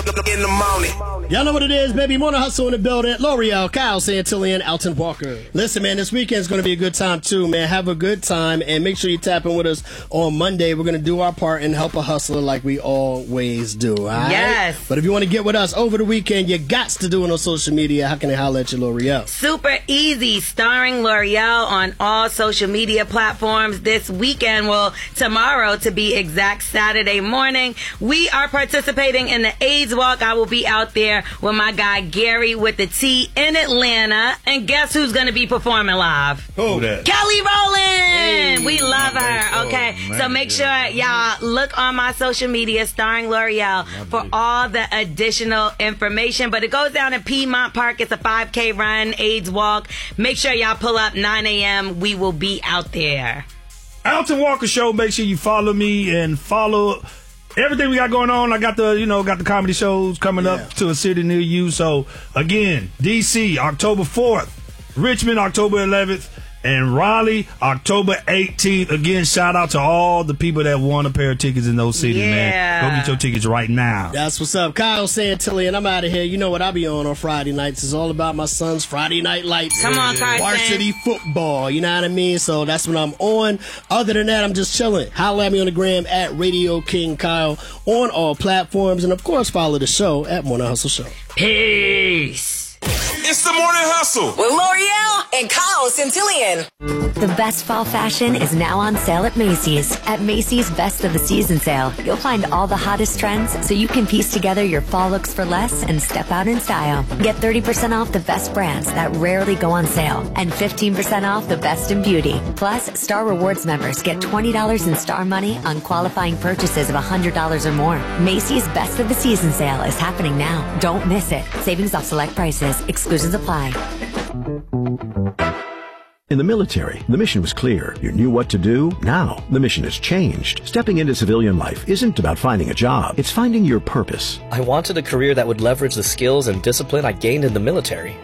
In the morning. Y'all know what it is, baby. Morning Hustle in the building. L'Oreal, Kyle Santillan, Alton Walker. Listen, man, this weekend's going to be a good time, too, man. Have a good time, and make sure you tap in with us on Monday. We're going to do our part and help a hustler like we always do, all right? Yes. But if you want to get with us over the weekend, you got to do it on social media. How can they holler at you, L'Oreal? Super easy. Starring L'Oreal on all social media platforms this weekend. Well, tomorrow, to be exact, Saturday morning, we are participating in the AIDS Walk. I will be out there with my guy Gary with the T in Atlanta. And guess who's going to be performing live? Who that? Kelly Rowland. Hey. We love her. Okay. So make sure y'all look on my social media, Starring L'Oreal, for all the additional information. But it goes down in Piedmont Park. It's a 5K run, AIDS Walk. Make sure y'all pull up 9 a.m. We will be out there. Alton Walker Show. Make sure you follow me and follow everything we got going on. I got the comedy shows coming up to a city near you. So again, DC October 4th, Richmond October 11th, and Raleigh October 18th. Again, shout out to all the people that won a pair of tickets in those cities, man. Go get your tickets right now. That's what's up. Kyle Santillan, I'm out of here. You know what I be on Friday nights. It's all about my son's Friday Night Lights. Come on, Carson. Varsity football. You know what I mean? So that's when I'm on. Other than that, I'm just chilling. Holla at me on the gram at Radio King Kyle on all platforms. And, of course, follow the show at Morning Hustle Show. Peace. It's the Morning Hustle with L'Oreal and Kyle Santillan. The best fall fashion is now on sale at Macy's. At Macy's Best of the Season sale, you'll find all the hottest trends so you can piece together your fall looks for less and step out in style. Get 30% off the best brands that rarely go on sale and 15% off the best in beauty. Plus, Star Rewards members get $20 in Star Money on qualifying purchases of $100 or more. Macy's Best of the Season sale is happening now. Don't miss it. Savings off select prices. Exclusions apply. In the military, the mission was clear. You knew what to do. Now, the mission has changed. Stepping into civilian life isn't about finding a job. It's finding your purpose. I wanted a career that would leverage the skills and discipline I gained in the military.